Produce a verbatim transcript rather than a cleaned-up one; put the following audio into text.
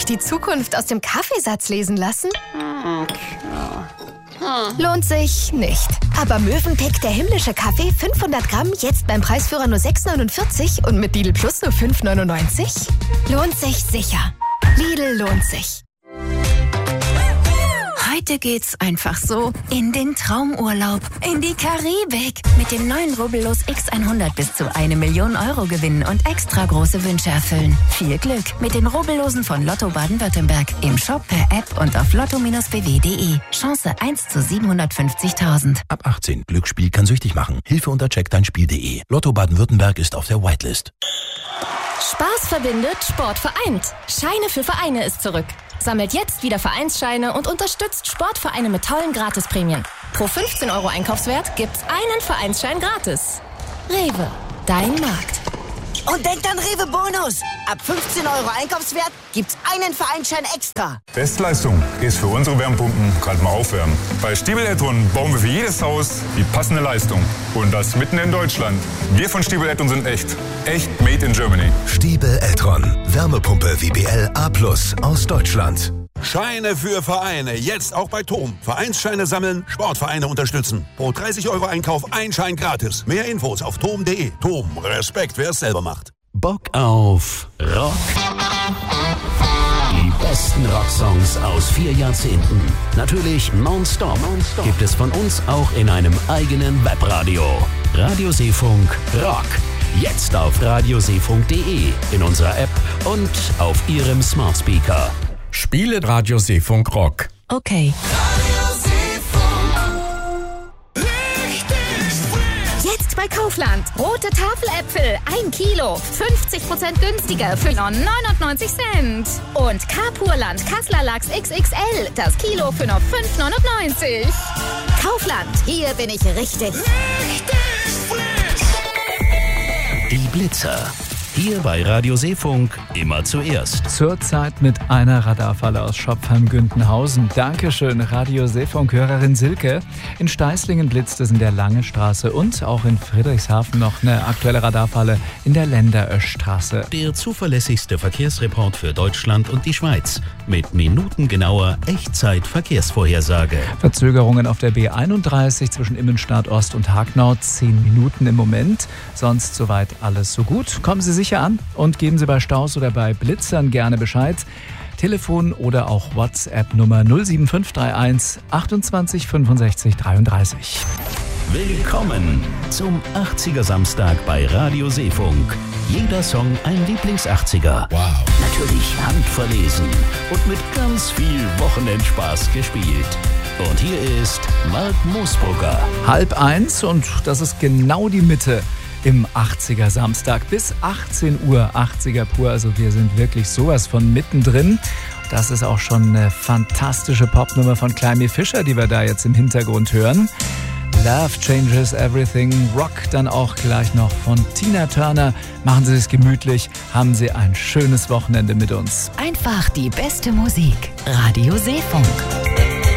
die Zukunft aus dem Kaffeesatz lesen lassen? Lohnt sich nicht. Aber Mövenpick, der himmlische Kaffee, fünfhundert Gramm, jetzt beim Preisführer nur sechs neunundvierzig und mit Lidl Plus nur fünf neunundneunzig? Lohnt sich sicher. Lidl lohnt sich. Heute geht's einfach so in den Traumurlaub, in die Karibik. Mit dem neuen Rubbellos X hundert bis zu eine Million Euro gewinnen und extra große Wünsche erfüllen. Viel Glück mit den Rubbellosen von Lotto Baden-Württemberg. Im Shop, per App und auf lotto b w punkt de. Chance eins zu siebenhundertfünfzigtausend. Ab achtzehn. Glücksspiel kann süchtig machen. Hilfe unter check dein spiel punkt de. Lotto Baden-Württemberg ist auf der Whitelist. Spaß verbindet, Sport vereint. Scheine für Vereine ist zurück. Sammelt jetzt wieder Vereinsscheine und unterstützt Sportvereine mit tollen Gratisprämien. Pro fünfzehn Euro Einkaufswert gibt's einen Vereinsschein gratis. Rewe, dein Markt. Und denkt an Rewe Bonus. Ab fünfzehn Euro Einkaufswert gibt's einen Vereinsschein extra. Bestleistung ist für unsere Wärmepumpen gerade mal aufwärmen. Bei Stiebel Eltron bauen wir für jedes Haus die passende Leistung. Und das mitten in Deutschland. Wir von Stiebel Eltron sind echt. Echt made in Germany. Stiebel Eltron. Wärmepumpe W B L A plus aus Deutschland. Scheine für Vereine. Jetzt auch bei T O M. Vereinsscheine sammeln, Sportvereine unterstützen. Pro dreißig Euro Einkauf ein Schein gratis. Mehr Infos auf tom punkt de. T O M. Respekt, wer es selber macht. Bock auf Rock? Die besten Rocksongs aus vier Jahrzehnten. Natürlich nonstop. nonstop. Gibt es von uns auch in einem eigenen Webradio. Radioseefunk Rock. Jetzt auf radioseefunk punkt de, in unserer App und auf Ihrem Smart Speaker. Spiele Radio Seefunk Rock. Okay. Jetzt bei Kaufland. Rote Tafeläpfel, ein Kilo. fünfzig Prozent günstiger für nur neunundneunzig Cent. Und Carpurland Kassler Lachs X X L. Das Kilo für nur fünf neunundneunzig. Kaufland. Hier bin ich richtig. Richtig frisch. Die Blitzer. Hier bei Radio Seefunk immer zuerst. Zurzeit mit einer Radarfalle aus Schopfheim-Güntenhausen. Dankeschön, Radio Seefunk-Hörerin Silke. In Steißlingen blitzt es in der Lange Straße und auch in Friedrichshafen noch eine aktuelle Radarfalle in der Länderöschstraße. Der zuverlässigste Verkehrsreport für Deutschland und die Schweiz. Mit minutengenauer Echtzeit-Verkehrsvorhersage. Verzögerungen auf der B einunddreißig zwischen Immenstadt Ost und Hagnau. Zehn Minuten im Moment. Sonst soweit alles so gut. Kommen Sie sicher an und geben Sie bei Staus oder bei Blitzern gerne Bescheid. Telefon oder auch WhatsApp-Nummer null sieben fünf drei eins achtundzwanzig fünfundsechzig dreiunddreißig. Willkommen zum achtziger Samstag bei Radio Seefunk. Jeder Song ein Lieblings-achtziger. Wow. Natürlich handverlesen und mit ganz viel Wochenendspaß gespielt. Und hier ist Mark Moosbrugger. Halb eins und das ist genau die Mitte im achtziger Samstag bis achtzehn Uhr. achtziger pur, also wir sind wirklich sowas von mittendrin. Das ist auch schon eine fantastische Popnummer von Climby Fisher, die wir da jetzt im Hintergrund hören. Love Changes Everything, Rock dann auch gleich noch von Tina Turner. Machen Sie es gemütlich, haben Sie ein schönes Wochenende mit uns. Einfach die beste Musik. Radio Seefunk.